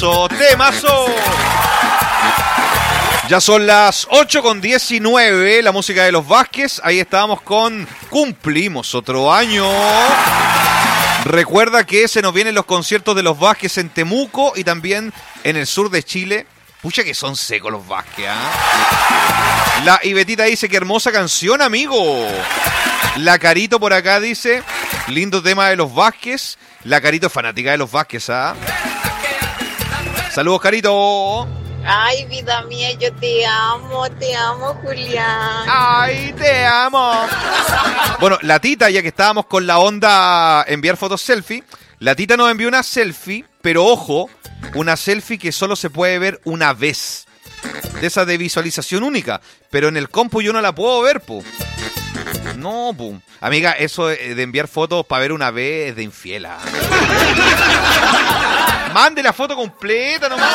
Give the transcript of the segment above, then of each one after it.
Temazo. Ya son las 8:19, la música de los Vázquez. Ahí estábamos con Cumplimos otro año. Recuerda que se nos vienen los conciertos de los Vázquez en Temuco y también en el sur de Chile. Pucha que son secos los Vázquez, ¿ah? La Ibetita dice que hermosa canción, amigo. La Carito por acá dice, lindo tema de los Vázquez. La Carito es fanática de los Vázquez, ¿ah? Saludos, Carito. Ay, vida mía, yo te amo, Julián. Ay, te amo. Bueno, la Tita, ya que estábamos con la onda enviar fotos selfie, la Tita nos envió una selfie, pero ojo, una selfie que solo se puede ver una vez. De esa de visualización única. Pero en el compu yo no la puedo ver, po. No, po. Amiga, eso de enviar fotos para ver una vez es de infiela. Mande la foto completa nomás.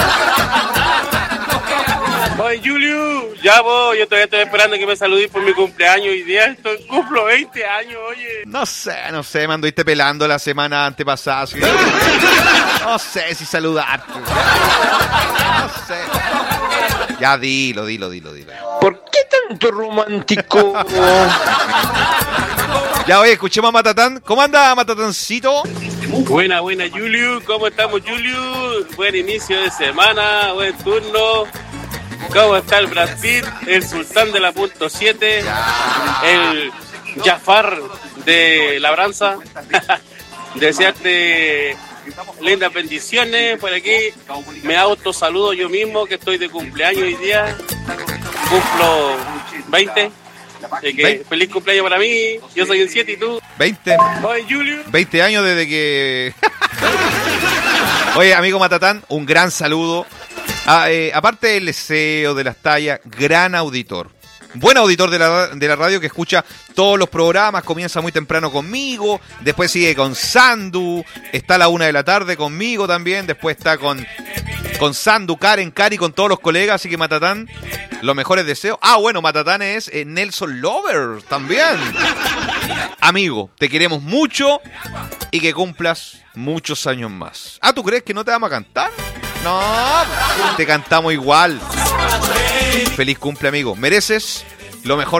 Oye, Julio, ya vos, yo todavía estoy esperando que me saludís por mi cumpleaños hoy día. Cumplo 20 años, oye. No sé, me anduviste pelando la semana antepasada. ¿Sí? No sé si saludarte. No sé. Ya dilo. ¿Por qué tanto romántico? Ya, oye, escuchemos a Matatán. ¿Cómo anda, Matatancito? Buena, Julio. ¿Cómo estamos, Julio? Buen inicio de semana, buen turno. ¿Cómo está el Brad Pitt? El sultán de la punto 7. El Jafar de Labranza. Desearte lindas bendiciones por aquí. Me autosaludo yo mismo, que estoy de cumpleaños hoy día. Cumplo 20. Feliz cumpleaños para mí. Yo soy un 7 y tú. 20. Oye, Julio. 20 años desde que... Oye, amigo Matatán, un gran saludo. Aparte del deseo, de las tallas, gran auditor. Buen auditor de la radio que escucha todos los programas, comienza muy temprano conmigo, después sigue con Sandu, está a la 1 de la tarde conmigo también, después está con Sandu, Karen, Cari, con todos los colegas, así que Matatán, los mejores deseos. Ah, bueno, Matatán es Nelson Lover también. Amigo, te queremos mucho y que cumplas muchos años más. Ah, ¿tú crees que no te vamos a cantar? No, te cantamos igual. Feliz cumple, amigo. Mereces lo mejor